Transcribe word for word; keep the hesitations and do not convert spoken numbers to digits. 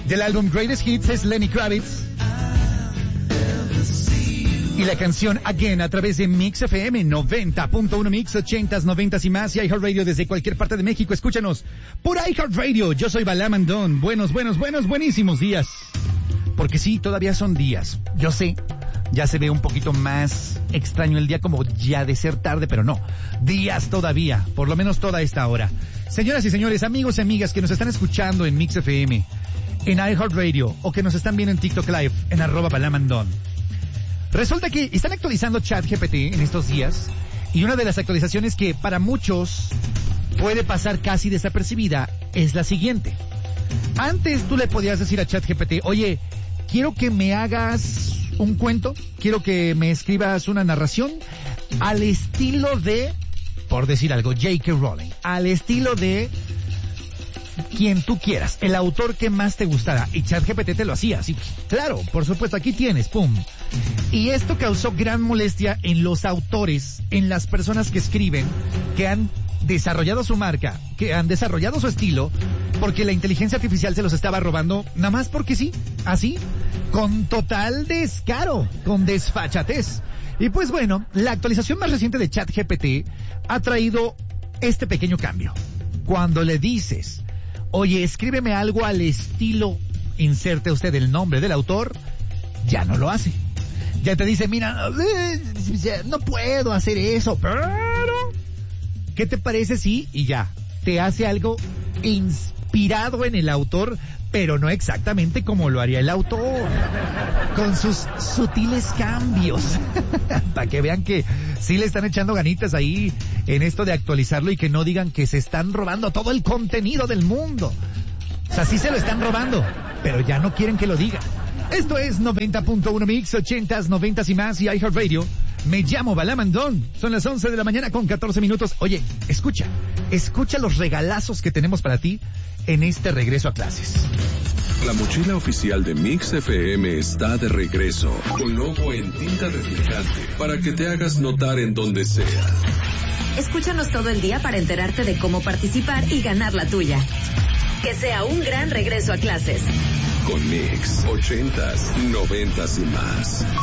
Del álbum Greatest Hits es Lenny Kravitz. Y la canción Again a través de Mix F M noventa punto uno, Mix ochentas, noventas y más, y iHeartRadio desde cualquier parte de México. Escúchanos por iHeartRadio. Yo soy Balam Andón. Buenos, buenos, buenos, buenísimos días. Porque sí, todavía son días. Yo sé, ya se ve un poquito más extraño el día, como ya de ser tarde, pero no. Días todavía, por lo menos toda esta hora. Señoras y señores, amigos y amigas que nos están escuchando en Mix F M, en iHeartRadio, o que nos están viendo en TikTok Live, en arroba Balam Andón. Resulta que están actualizando ChatGPT en estos días, y una de las actualizaciones que para muchos puede pasar casi desapercibida es la siguiente. Antes tú le podías decir a ChatGPT, oye, quiero que me hagas un cuento, quiero que me escribas una narración al estilo de, por decir algo, J K Rowling, al estilo de quien tú quieras, el autor que más te gustara, y ChatGPT te lo hacía, así, claro, por supuesto, aquí tienes, pum. Y esto causó gran molestia en los autores, en las personas que escriben, que han desarrollado su marca, que han desarrollado su estilo, porque la inteligencia artificial se los estaba robando, nada más porque sí, así, con total descaro, con desfachatez. Y pues bueno, la actualización más reciente de ChatGPT ha traído este pequeño cambio. Cuando le dices, oye, escríbeme algo al estilo, inserte usted el nombre del autor, ya no lo hace. Ya te dice, mira, no puedo hacer eso, pero ¿qué te parece si? Y ya, te hace algo inspirado en el autor, pero no exactamente como lo haría el autor, con sus sutiles cambios, para que vean que sí le están echando ganitas ahí en esto de actualizarlo, y que no digan que se están robando todo el contenido del mundo. O sea, sí se lo están robando, pero ya no quieren que lo digan. Esto es noventa punto uno Mix, ochentas, noventas y más, y iHeartRadio. Me llamo Balam Andón. Son las once de la mañana con catorce minutos. Oye, escucha, escucha los regalazos que tenemos para ti en este regreso a clases. La mochila oficial de Mix F M está de regreso, con logo en tinta reflejante, para que te hagas notar en donde sea. Escúchanos todo el día para enterarte de cómo participar y ganar la tuya. Que sea un gran regreso a clases. Con Mix, ochentas, noventas y más.